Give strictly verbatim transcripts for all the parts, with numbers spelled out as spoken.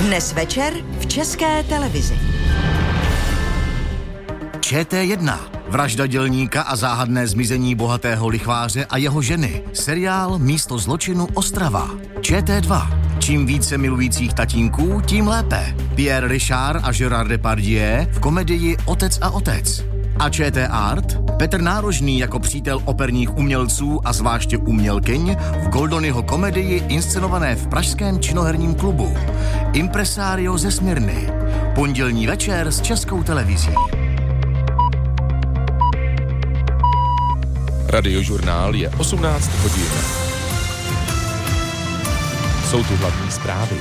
Dnes večer v České televizi. Č T jedna. Vražda dělníka a záhadné zmizení bohatého lichváře a jeho ženy. Seriál Místo zločinu Ostrava. Č T dva. Čím více milujících tatínků, tím lépe. Pierre Richard a Gérard Depardieu v komedii Otec a otec. A Č T Art? Petr Nárožný jako přítel operních umělců a zvláště umělkyň v Goldonyho komedii inscenované v pražském činoherním klubu. Impresario ze Smyrny. Pondělní večer s Českou televizí. Radiožurnál je osmnáct hodin. Jsou tu hlavní zprávy.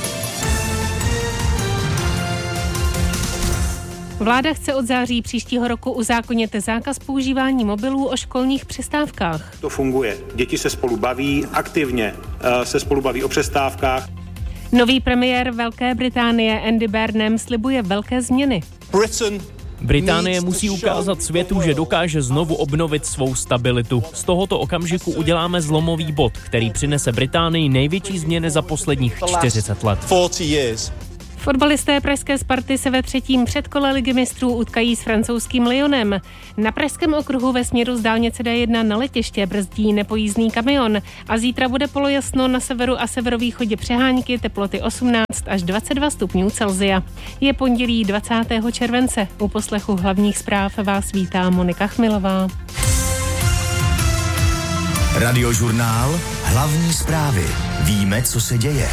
Vláda chce od září příštího roku uzákonit zákaz používání mobilů o školních přestávkách. To funguje. Děti se spolu baví, aktivně se spolu baví o přestávkách. Nový premiér Velké Británie Andy Burnham slibuje velké změny. Britain Británie musí ukázat světu, že dokáže znovu obnovit svou stabilitu. Z tohoto okamžiku uděláme zlomový bod, který přinese Británii největší změny za posledních čtyřicet let. Fotbalisté pražské Sparty se ve třetím předkole Ligy mistrů utkají s francouzským Lyonem. Na pražském okruhu ve směru z dálnice D jedna na letiště brzdí nepojízdný kamion a zítra bude polojasno na severu a severovýchodě přehánky, teploty osmnáct až dvacet dva stupňů Celsia. Je pondělí dvacátého července. U poslechu hlavních zpráv vás vítá Monika Chmilová. Radiožurnál. Hlavní zprávy. Víme, co se děje.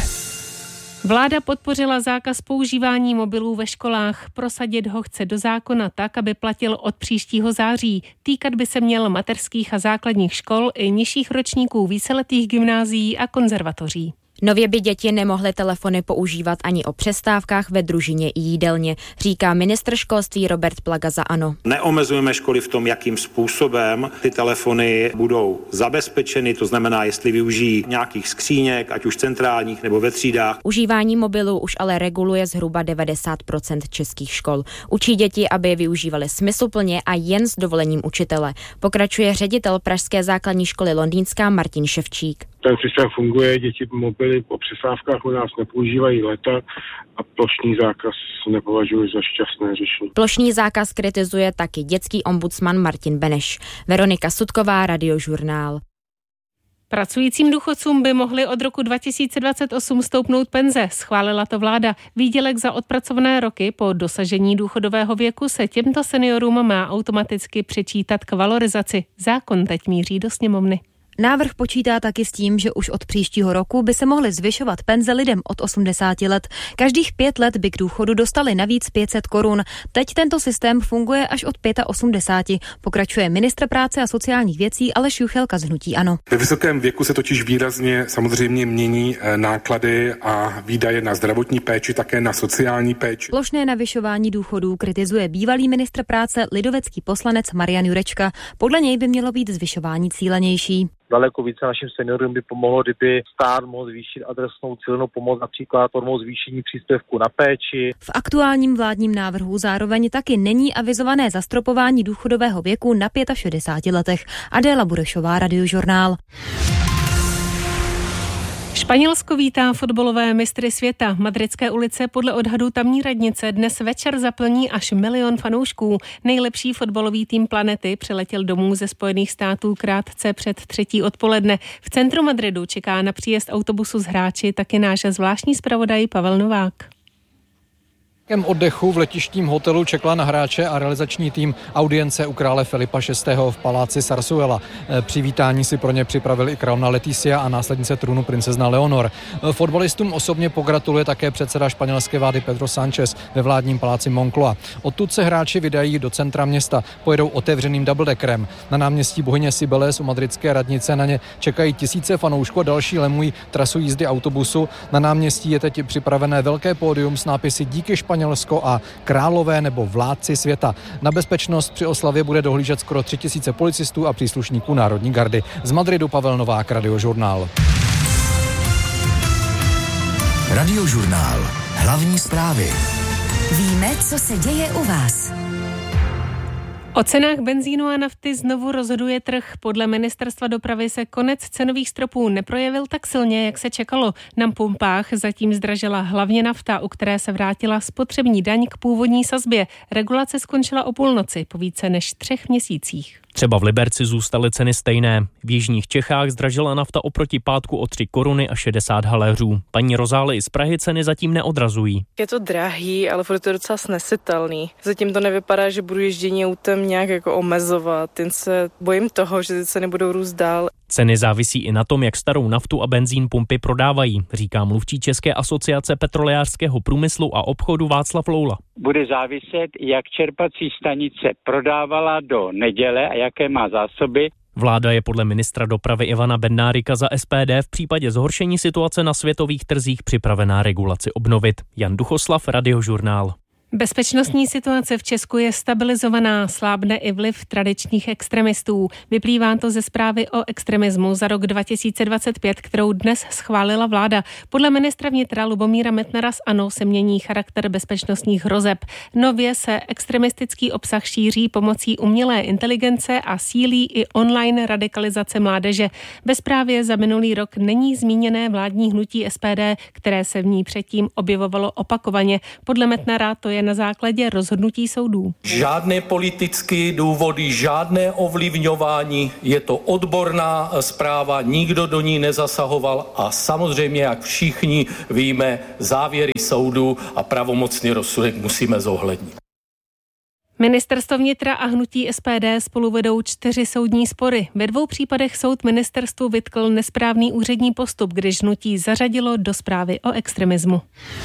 Vláda podpořila zákaz používání mobilů ve školách. Prosadit ho chce do zákona tak, aby platil od příštího září. Týkat by se měl mateřských a základních škol i nižších ročníků víceletých gymnázií a konzervatoří. Nově by děti nemohly telefony používat ani o přestávkách ve družině i jídelně, říká ministr školství Robert Plaga za ANO. Neomezujeme školy v tom, jakým způsobem ty telefony budou zabezpečeny, to znamená, jestli využijí nějakých skříněk, ať už centrálních nebo ve třídách. Užívání mobilů už ale reguluje zhruba devadesát procent českých škol. Učí děti, aby je využívali smysluplně a jen s dovolením učitele. Pokračuje ředitel pražské základní školy Londýnská Martin Ševčík. Ten systém funguje, děti mobily po přestávkách u nás nepoužívají léta a plošný zákaz nepovažuji za šťastné řešení. Plošný zákaz kritizuje taky dětský ombudsman Martin Beneš. Veronika Sutková, Radiožurnál. Pracujícím důchodcům by mohly od roku dva tisíce dvacet osm stoupnout penze, schválila to vláda. Výdělek za odpracované roky po dosažení důchodového věku se těmto seniorům má automaticky přečítat k valorizaci. Zákon teď míří do sněmovny. Návrh počítá taky s tím, že už od příštího roku by se mohly zvyšovat penze lidem od osmdesáti let. Každých pět let by k důchodu dostali navíc pět set korun. Teď tento systém funguje až od osmdesáti pěti. Pokračuje ministr práce a sociálních věcí Aleš Juchelka z hnutí ANO. Ve vysokém věku se totiž výrazně samozřejmě mění náklady a výdaje na zdravotní péči, také na sociální péči. Plošné navyšování důchodů kritizuje bývalý ministr práce lidovecký poslanec Marian Jurečka. Podle něj by mělo být zvyšování cílenější. Daleko více našim seniorům by pomohlo, kdyby stát mohl zvýšit adresnou cílenou pomoc, například formou zvýšení příspěvku na péči. V aktuálním vládním návrhu zároveň taky není avizované zastropování důchodového věku na šedesáti pěti letech. Adéla Burešová, Radiožurnál. Španělsko vítá fotbalové mistry světa. Madridské ulice podle odhadů tamní radnice dnes večer zaplní až milion fanoušků. Nejlepší fotbalový tým planety přiletěl domů ze Spojených států krátce před třetí odpoledne. V centru Madridu čeká na příjezd autobusu s hráči taky náš zvláštní zpravodaj Pavel Novák. V oddechu v letištním hotelu čekala na hráče a realizační tým audience u krále Filipa šestého. v paláci Sarsuela. Přivítání si pro ně připravili i královna Leticia a následnice trůnu princezna Leonor. Fotbalistům osobně pogratuluje také předseda španělské vlády Pedro Sánchez ve vládním paláci Moncloa. Odtud se hráči vydají do centra města, pojedou otevřeným doubledeckerem. Na náměstí Bohyně Cibeles u madridské radnice na ně čekají tisíce fanoušků a další lemují trasu jízdy autobusu. Na náměstí je teď připravené velké pódium s nápisy Díky Španělsko a Králové nebo Vládci světa. Na bezpečnost při oslavě bude dohlížet skoro tři tisíce policistů a příslušníků Národní gardy. Z Madridu Pavel Novák, Radiožurnál. Radiožurnál. Hlavní zprávy. Víme, co se děje u vás. O cenách benzínu a nafty znovu rozhoduje trh. Podle ministerstva dopravy se konec cenových stropů neprojevil tak silně, jak se čekalo. Na pumpách zatím zdražila hlavně nafta, u které se vrátila spotřební daň k původní sazbě. Regulace skončila o půlnoci po více než třech měsících. Třeba v Liberci zůstaly ceny stejné. V jižních Čechách zdražila nafta oproti pátku o tři koruny a šedesát haléřů. Paní Rozály z Prahy ceny zatím neodrazují. Je to drahý, ale furt je to docela snesitelný. Zatím to nevypadá, že budu ježdění autem nějak jako omezovat. Jen se bojím toho, že ty ceny budou růst dál. Ceny závisí i na tom, jak starou naftu a benzín pumpy prodávají, říká mluvčí České asociace petrolejářského průmyslu a obchodu Václav Loula. Bude záviset, jak čerpací stanice prodávala do neděle a jaké má zásoby. Vláda je podle ministra dopravy Ivana Bednárika za S P D v případě zhoršení situace na světových trzích připravená regulaci obnovit. Jan Duchoslav, Radiožurnál. Bezpečnostní situace v Česku je stabilizovaná, slábne i vliv tradičních extremistů. Vyplývá to ze zprávy o extremismu za rok dva tisíce dvacet pět, kterou dnes schválila vláda. Podle ministra vnitra Lubomíra Metnara z ANO se mění charakter bezpečnostních hrozeb. Nově se extremistický obsah šíří pomocí umělé inteligence a sílí i online radikalizace mládeže. Ve zprávě za minulý rok není zmíněné vládní hnutí S P D, které se v ní předtím objevovalo opakovaně. Podle Metnara to je na základě rozhodnutí soudů. Žádné politické důvody, žádné ovlivňování, je to odborná zpráva, nikdo do ní nezasahoval a samozřejmě, jak všichni víme, závěry soudu a pravomocný rozsudek musíme zohlednit. Ministerstvo vnitra a hnutí S P D spolu vedou čtyři soudní spory. Ve dvou případech soud ministerstvu vytkl nesprávný úřední postup, když hnutí zařadilo do zprávy o extremismu.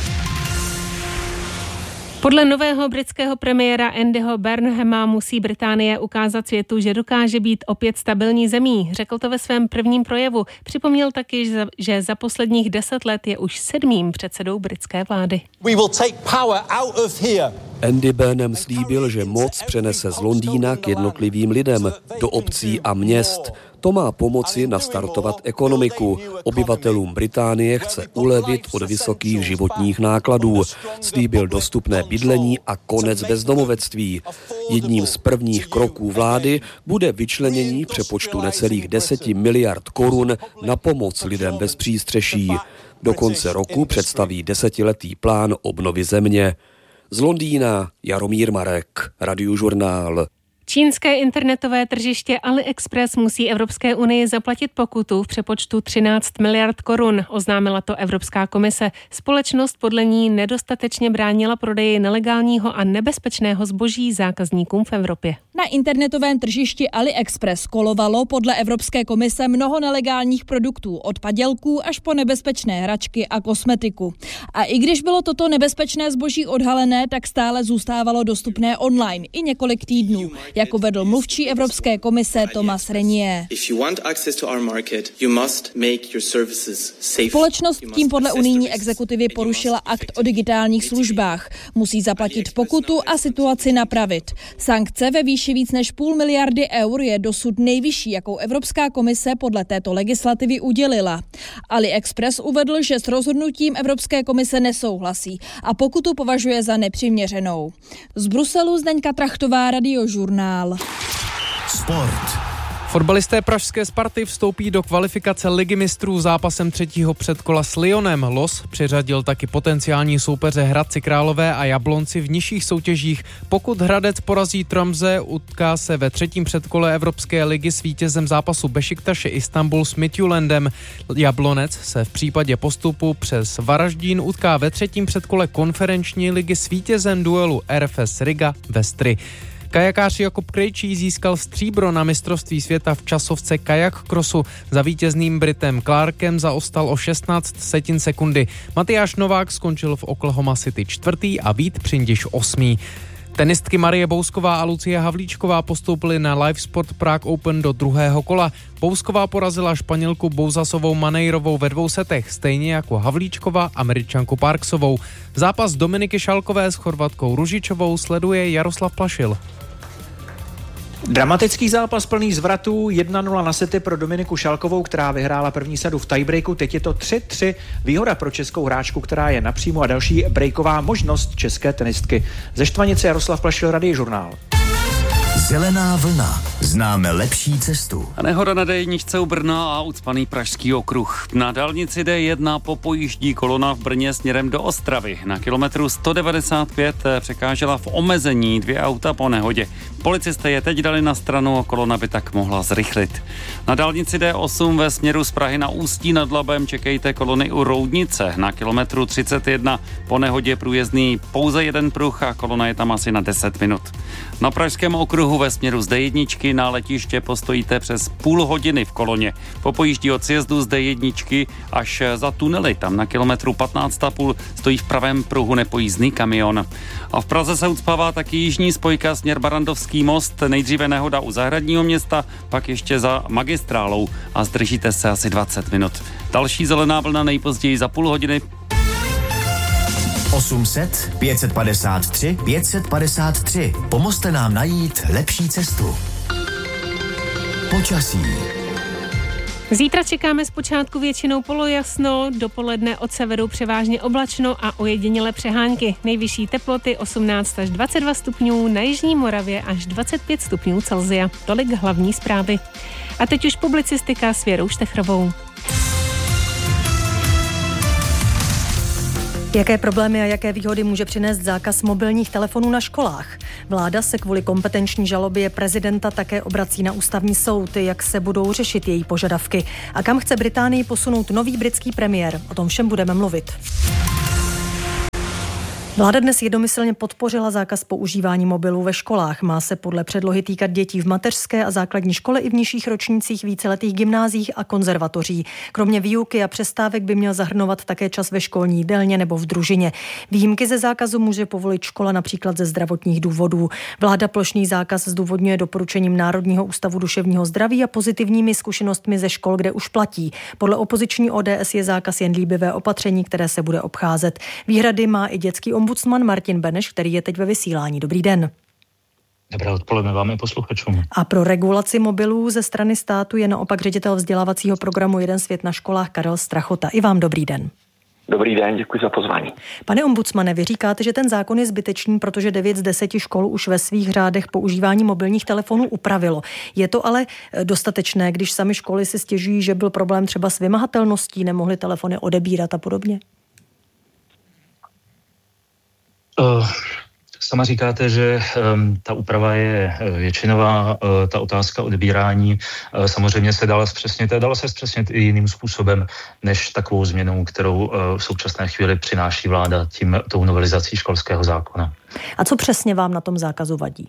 Podle nového britského premiéra Andyho Burnhama musí Británie ukázat světu, že dokáže být opět stabilní zemí. Řekl to ve svém prvním projevu. Připomněl taky, že za posledních deset let je už sedmým předsedou britské vlády. We will take power out of here. Andy Burnham slíbil, že moc přenese z Londýna k jednotlivým lidem, do obcí a měst. To má pomoci nastartovat ekonomiku. Obyvatelům Británie chce ulevit od vysokých životních nákladů. Slíbil dostupné bydlení a konec bezdomovectví. Jedním z prvních kroků vlády bude vyčlenění přepočtu necelých deseti miliard korun na pomoc lidem bez přístřeší. Do konce roku představí desetiletý plán obnovy země. Z Londýna Jaromír Marek, Radiožurnál. Čínské internetové tržiště AliExpress musí Evropské unii zaplatit pokutu v přepočtu třináct miliard korun, oznámila to Evropská komise. Společnost podle ní nedostatečně bránila prodeji nelegálního a nebezpečného zboží zákazníkům v Evropě. Na internetovém tržišti AliExpress kolovalo podle Evropské komise mnoho nelegálních produktů, od padělků až po nebezpečné hračky a kosmetiku. A i když bylo toto nebezpečné zboží odhalené, tak stále zůstávalo dostupné online i několik týdnů, jako vedl mluvčí Evropské komise Thomas Renier. Společnost tím podle unijní exekutivy porušila akt o digitálních službách. Musí zaplatit pokutu a situaci napravit. Sankce ve výši víc než půl miliardy eur je dosud nejvyšší, jakou Evropská komise podle této legislativy udělila. AliExpress uvedl, že s rozhodnutím Evropské komise nesouhlasí a pokutu považuje za nepřiměřenou. Z Bruselu Zdeňka Trachtová, Radiožurnál. Sport. Fotbalisté pražské Sparty vstoupí do kvalifikace Ligy mistrů zápasem třetího předkola s Lyonem. Los přiřadil taky potenciální soupeře Hradci Králové a Jablonci v nižších soutěžích. Pokud Hradec porazí Tromsø, utká se ve třetím předkole Evropské ligy s vítězem zápasu Bešiktaše Istanbul s Midtjyllandem. Jablonec se v případě postupu přes Varaždín utká ve třetím předkole konferenční ligy s vítězem duelu R F S Riga Vestry. Kajakář Jakub Krejčí získal stříbro na mistrovství světa v časovce kajak crossu. Za vítězným Britem Clarkem zaostal o šestnáct setin sekundy. Matyáš Novák skončil v Oklahoma City čtvrtý a Vít Přindiš osmý. Tenistky Marie Bousková a Lucie Havlíčková postoupily na Live Sport Prague Open do druhého kola. Bousková porazila Španělku Bouzasovou Maneirovou ve dvou setech, stejně jako Havlíčková Američanku Parksovou. Zápas Dominiky Šalkové s Chorvatkou Ružičovou sleduje Jaroslav Plašil. Dramatický zápas plný zvratů, jedna nula na sety pro Dominiku Šalkovou, která vyhrála první sadu v tiebreaku, teď je to tři tři, výhoda pro českou hráčku, která je napřímo a další breaková možnost české tenistky. Ze Štvanice Jaroslav Plašil, Radiožurnál. Zelená vlna. Známe lepší cestu. Nehoda na dé jedna u Brna a ucpaný Pražský okruh. Na dálnici dé jedna popojíždí kolona v Brně směrem do Ostravy. Na kilometru sto devadesát pět překážela v omezení dvě auta po nehodě. Policisté je teď dali na stranu a kolona by tak mohla zrychlit. Na dálnici dé osm ve směru z Prahy na Ústí nad Labem čekejte kolony u Roudnice. Na kilometru třicet jedna po nehodě průjezdný pouze jeden pruh a kolona je tam asi na deset minut. Na Pražském okruhu ve směru z dé jedna na letiště postojíte přes půl hodiny v koloně. Popojíždí od sjezdu z dé jedna až za tunely. Tam na kilometru patnáct a půl stojí v pravém pruhu nepojízdný kamion. A v Praze se ucpává taky jižní spojka směr Barandovský most. Nejdříve nehoda u Zahradního města, pak ještě za magistrálou a zdržíte se asi dvacet minut. Další zelená vlna nejpozději za půl hodiny. osm set, pět set padesát tři, pět set padesát tři. Pomozte nám najít lepší cestu. Počasí. Zítra čekáme zpočátku většinou polojasno, dopoledne od severu převážně oblačno a ojedinělé přehánky. Nejvyšší teploty osmnáct až dvacet dva stupňů, na jižní Moravě až dvacet pět stupňů Celsia. Tolik hlavní zprávy. A teď už publicistika s Věrou Štechrovou. Jaké problémy a jaké výhody může přinést zákaz mobilních telefonů na školách? Vláda se kvůli kompetenční žalobě prezidenta také obrací na ústavní soud, jak se budou řešit její požadavky. A kam chce Británii posunout nový britský premiér? O tom všem budeme mluvit. Vláda dnes jednomyslně podpořila zákaz používání mobilů ve školách. Má se podle předlohy týkat dětí v mateřské a základní škole i v nižších ročnících víceletých gymnáziích a konzervatoří. Kromě výuky a přestávek by měl zahrnovat také čas ve školní jídelně nebo v družině. Výjimky ze zákazu může povolit škola například ze zdravotních důvodů. Vláda plošný zákaz zdůvodňuje doporučením Národního ústavu duševního zdraví a pozitivními zkušenostmi ze škol, kde už platí. Podle opoziční O D S je zákaz jen líbivé opatření, které se bude obcházet. Výhrady má i dětský ombudsman Martin Beneš, který je teď ve vysílání. Dobrý den. Dobré odpoledne vám i posluchačům. A pro regulaci mobilů ze strany státu je naopak ředitel vzdělávacího programu Jeden svět na školách Karel Strachota. I vám dobrý den. Dobrý den, děkuji za pozvání. Pane ombudsmane, vy říkáte, že ten zákon je zbytečný, protože devět z deseti škol už ve svých řádech používání mobilních telefonů upravilo. Je to ale dostatečné, když sami školy si stěžují, že byl problém třeba s vymahatelností, nemohli telefony odebírat a podobně? Uh, sama říkáte, že um, ta úprava je většinová, uh, ta otázka odebírání uh, samozřejmě se dala zpřesnit, dala se zpřesnit i jiným způsobem, než takovou změnou, kterou uh, v současné chvíli přináší vláda tím, tou novelizací školského zákona. A co přesně vám na tom zákazu vadí?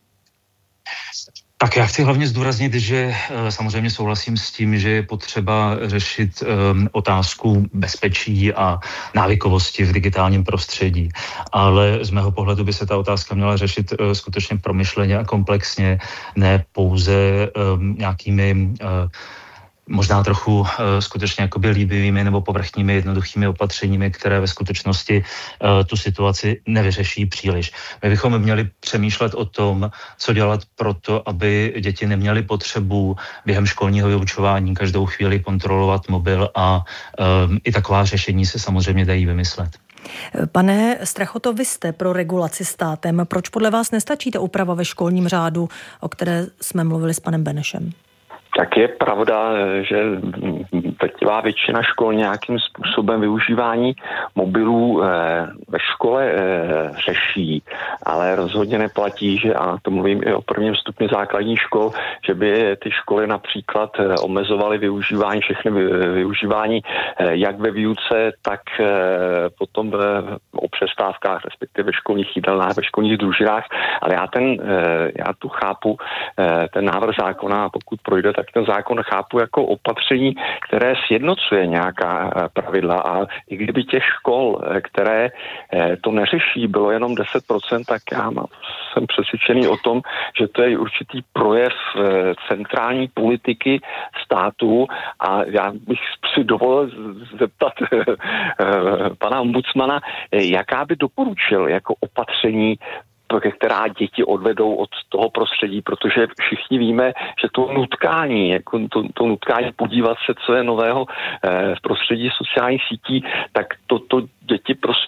Tak já chci hlavně zdůraznit, že samozřejmě souhlasím s tím, že je potřeba řešit um, otázku bezpečí a návykovosti v digitálním prostředí. Ale z mého pohledu by se ta otázka měla řešit uh, skutečně promyšleně a komplexně, ne pouze um, nějakými uh, možná trochu uh, skutečně jakoby líbivými nebo povrchními jednoduchými opatřeními, které ve skutečnosti uh, tu situaci nevyřeší příliš. My bychom měli přemýšlet o tom, co dělat pro to, aby děti neměly potřebu během školního vyučování každou chvíli kontrolovat mobil a um, i taková řešení se samozřejmě dají vymyslet. Pane Strachoto, vy jste pro regulaci státem. Proč podle vás nestačí ta úprava ve školním řádu, o které jsme mluvili s panem Benešem? Tak je pravda, že drtivá většina škol nějakým způsobem využívání mobilů ve škole řeší, ale rozhodně neplatí, že, a to mluvím i o prvním stupni základních škol, že by ty školy například omezovaly využívání, všechny využívání jak ve výuce, tak potom o přestávkách, respektive ve školních jídelnách, ve školních družinách, ale já, ten, já tu chápu ten návrh zákona, pokud projde, tak ten zákon chápu jako opatření, které sjednocuje nějaká pravidla, a i kdyby těch škol, které to neřeší, bylo jenom deset procent, tak já jsem přesvědčený o tom, že to je určitý projev centrální politiky státu, a já bych si dovolil zeptat pana ombudsmana, jaká by doporučil jako opatření, která děti odvedou od toho prostředí, protože všichni víme, že to nutkání, jako to, to nutkání podívat se, co je nového v prostředí sociálních sítí, tak to, to děti prostě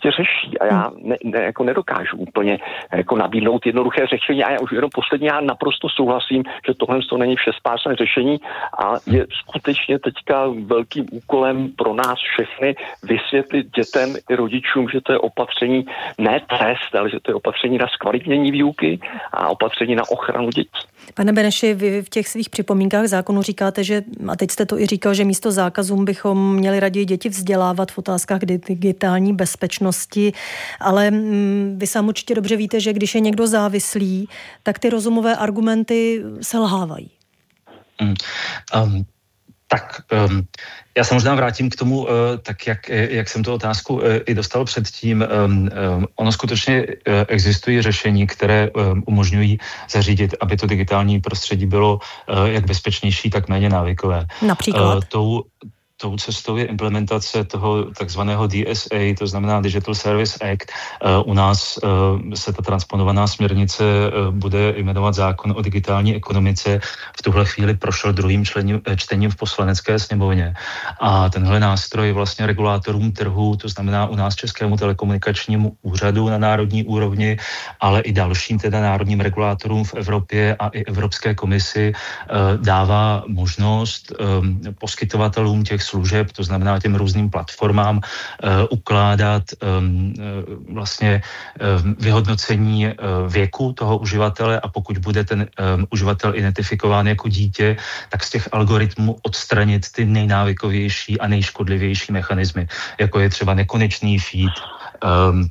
prostě řeší a já ne, ne, jako nedokážu úplně jako nabídnout jednoduché řešení a já už jenom poslední, já naprosto souhlasím, že tohle to není všespásné řešení a je skutečně teďka velkým úkolem pro nás všechny vysvětlit dětem i rodičům, že to je opatření ne trest, ale že to je opatření na zkvalitnění výuky a opatření na ochranu dětí. Pane Beneši, vy v těch svých připomínkách zákonu říkáte, že, a teď jste to i říkal, že místo zákazům bychom měli raději děti vzdělávat v otázkách digitální bezpečnosti, ale mm, vy sám určitě dobře víte, že když je někdo závislý, tak ty rozumové argumenty selhávají. Mm, um. Tak um, já se možná vrátím k tomu, uh, tak jak, jak jsem tu otázku uh, i dostal předtím. Um, um, ono skutečně uh, existují řešení, které um, umožňují zařídit, aby to digitální prostředí bylo uh, jak bezpečnější, tak méně návykové. Například? Uh, tou, Tou cestou je implementace toho takzvaného D S A, to znamená Digital Service Act. U nás se ta transponovaná směrnice bude jmenovat zákon o digitální ekonomice. V tuhle chvíli prošel druhým člením, čtením v Poslanecké sněmovně. A tenhle nástroj vlastně regulátorům trhu, to znamená u nás Českému telekomunikačnímu úřadu na národní úrovni, ale i dalším teda národním regulátorům v Evropě a i Evropské komisi dává možnost poskytovatelům těch služeb, to znamená těm různým platformám, uh, ukládat um, uh, vlastně um, vyhodnocení uh, věku toho uživatele a pokud bude ten um, uživatel identifikován jako dítě, tak z těch algoritmů odstranit ty nejnávykovější a nejškodlivější mechanismy, jako je třeba nekonečný feed, Um,